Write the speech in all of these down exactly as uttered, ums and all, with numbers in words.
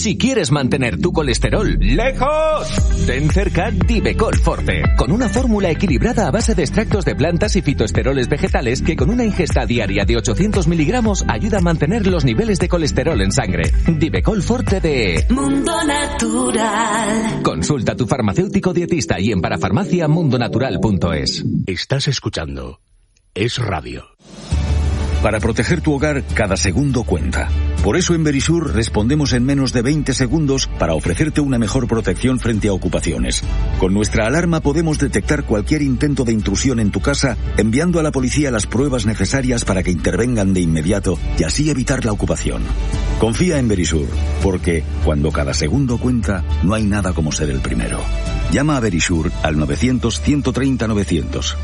Si quieres mantener tu colesterol lejos, ten cerca Divecol Forte, con una fórmula equilibrada a base de extractos de plantas y fitoesteroles vegetales que con una ingesta diaria de ochocientos miligramos ayuda a mantener los niveles de colesterol en sangre. Divecol Forte de Mundo Natural. Consulta a tu farmacéutico dietista y en parafarmacia mundonatural punto es. Estás escuchando Es Radio. Para proteger tu hogar, cada segundo cuenta. Por eso en Verisur respondemos en menos de veinte segundos para ofrecerte una mejor protección frente a ocupaciones. Con nuestra alarma podemos detectar cualquier intento de intrusión en tu casa, enviando a la policía las pruebas necesarias para que intervengan de inmediato y así evitar la ocupación. Confía en Verisur, porque cuando cada segundo cuenta, no hay nada como ser el primero. Llama a Verisur al novecientos, ciento treinta, novecientos.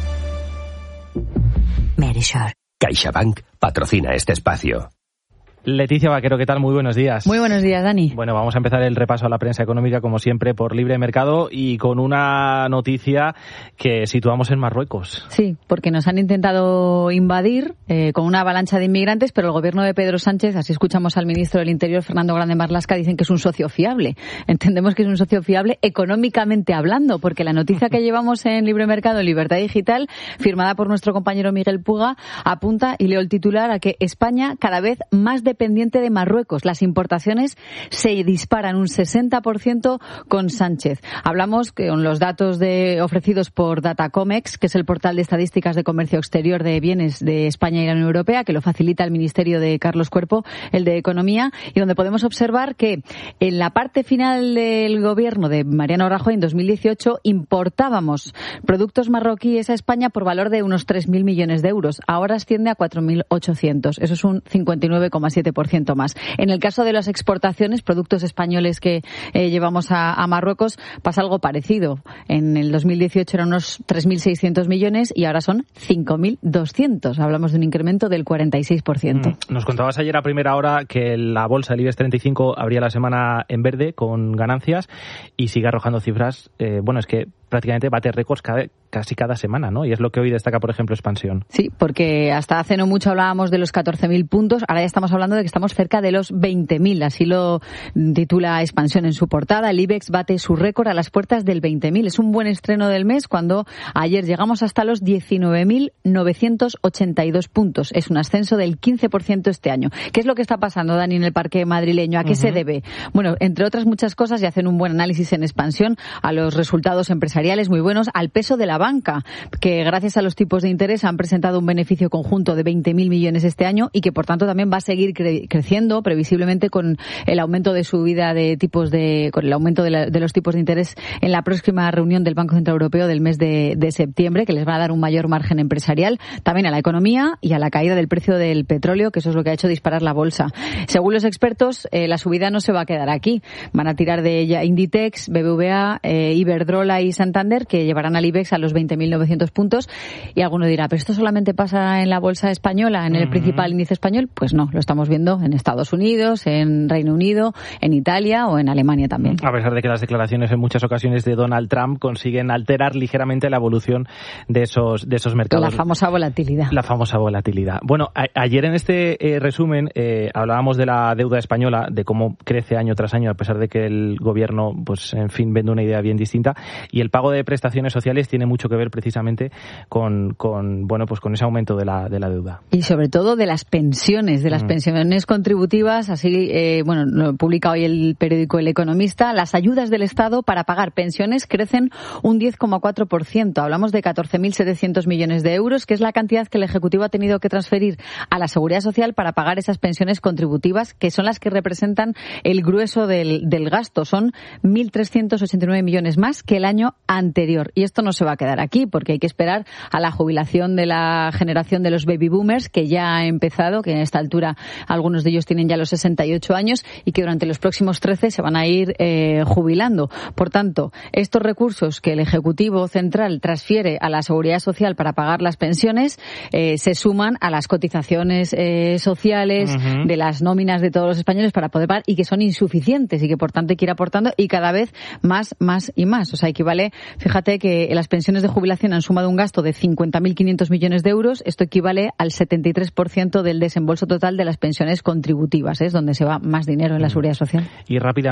Verisur. CaixaBank patrocina este espacio. Leticia Vaquero, ¿qué tal? Muy buenos días. Muy buenos días, Dani. Bueno, vamos a empezar el repaso a la prensa económica, como siempre, por Libre Mercado y con una noticia que situamos en Marruecos. Sí, porque nos han intentado invadir eh, con una avalancha de inmigrantes, pero el gobierno de Pedro Sánchez, así escuchamos al ministro del Interior, Fernando Grande Marlaska, dicen que es un socio fiable. Entendemos que es un socio fiable económicamente hablando, porque la noticia que llevamos en Libre Mercado, en Libertad Digital, firmada por nuestro compañero Miguel Puga, apunta, y leo el titular, a que España cada vez más de dependiente de Marruecos. Las importaciones se disparan un sesenta por ciento con Sánchez. Hablamos con los datos de, ofrecidos por Datacomex, que es el portal de estadísticas de comercio exterior de bienes de España y la Unión Europea, que lo facilita el Ministerio de Carlos Cuerpo, el de Economía, y donde podemos observar que en la parte final del gobierno de Mariano Rajoy en dos mil dieciocho importábamos productos marroquíes a España por valor de unos tres mil millones de euros. Ahora asciende a cuatro mil ochocientos. Eso es un cincuenta y nueve coma siete por ciento más. En el caso de las exportaciones, productos españoles que eh, llevamos a, a Marruecos, pasa algo parecido. En el dos mil dieciocho eran unos tres mil seiscientos millones y ahora son cinco mil doscientos. Hablamos de un incremento del cuarenta y seis por ciento. Mm. Nos contabas ayer a primera hora que la bolsa, el IBEX treinta y cinco, abría la semana en verde con ganancias y sigue arrojando cifras. Eh, bueno, es que prácticamente bate récords cada, casi cada semana, ¿no? Y es lo que hoy destaca, por ejemplo, Expansión. Sí, porque hasta hace no mucho hablábamos de los catorce mil puntos, ahora ya estamos hablando de que estamos cerca de los veinte mil, así lo titula Expansión en su portada. El IBEX bate su récord a las puertas del veinte mil. Es un buen estreno del mes cuando ayer llegamos hasta los diecinueve mil novecientos ochenta y dos puntos. Es un ascenso del quince por ciento este año. ¿Qué es lo que está pasando, Dani, en el parque madrileño? ¿A qué uh-huh. se debe? Bueno, entre otras muchas cosas, y hacen un buen análisis en Expansión, a los resultados empresariales muy buenos, al peso de la banca, que gracias a los tipos de interés han presentado un beneficio conjunto de veinte mil millones este año y que por tanto también va a seguir cre- creciendo previsiblemente con el aumento de subida de tipos de, con el aumento de, la, de los tipos de interés en la próxima reunión del Banco Central Europeo del mes de, de septiembre, que les va a dar un mayor margen empresarial, también a la economía y a la caída del precio del petróleo, que eso es lo que ha hecho disparar la bolsa. Según los expertos, eh, la subida no se va a quedar aquí. Van a tirar de ella Inditex, B B V A, eh, Iberdrola y Santander, que llevarán al IBEX a los veinte mil novecientos puntos. Y alguno dirá, ¿pero esto solamente pasa en la bolsa española, en el uh-huh. principal índice español? Pues no, lo estamos viendo en Estados Unidos, en Reino Unido, en Italia o en Alemania también. A pesar de que las declaraciones en muchas ocasiones de Donald Trump consiguen alterar ligeramente la evolución de esos, de esos mercados. La famosa volatilidad. La famosa volatilidad. Bueno, a, ayer en este eh, resumen eh, hablábamos de la deuda española, de cómo crece año tras año, a pesar de que el gobierno, pues en fin, vende una idea bien distinta. Y el pago de prestaciones sociales tiene mucho que ver precisamente con, con bueno, pues con ese aumento de la, de la deuda. Y sobre todo de las pensiones, de las mm. pensiones contributivas. Así, eh, bueno, lo publica hoy el periódico El Economista. Las ayudas del Estado para pagar pensiones crecen un diez coma cuatro por ciento. Hablamos de catorce mil setecientos millones de euros, que es la cantidad que el Ejecutivo ha tenido que transferir a la Seguridad Social para pagar esas pensiones contributivas, que son las que representan el grueso del, del gasto. Son mil trescientos ochenta y nueve millones más que el año anterior. Y esto no se va a quedar aquí, porque hay que esperar a la jubilación de la generación de los baby boomers, que ya ha empezado, que en esta altura algunos de ellos tienen ya los sesenta y ocho años y que durante los próximos trece se van a ir eh, jubilando. Por tanto, estos recursos que el Ejecutivo Central transfiere a la Seguridad Social para pagar las pensiones eh, se suman a las cotizaciones eh, sociales uh-huh. de las nóminas de todos los españoles para poder pagar, y que son insuficientes y que por tanto hay que ir aportando, y cada vez más, más y más. O sea, equivale, fíjate que las pensiones de jubilación han sumado un gasto de cincuenta mil quinientos millones de euros. Esto equivale al setenta y tres por ciento del desembolso total de las pensiones contributivas. Es ¿eh? donde se va más dinero en la Seguridad Social. Y rápidamente